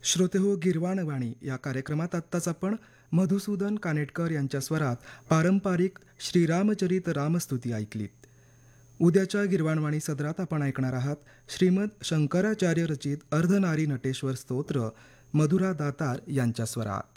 श्रोते हो, गिरवाणवाणी या कार्यक्रमात आत्ताच आपण मधुसूदन कानेटकर यांच्या स्वरात पारंपरिक श्रीरामचरित रामस्तुती ऐकलीत. उद्याच्या गिरवाणवाणी सदरात आपण ऐकणार आहात श्रीमद शंकराचार्य रचित अर्धनारी नटेश्वर स्तोत्र मधुरा दातार यांच्या स्वरात.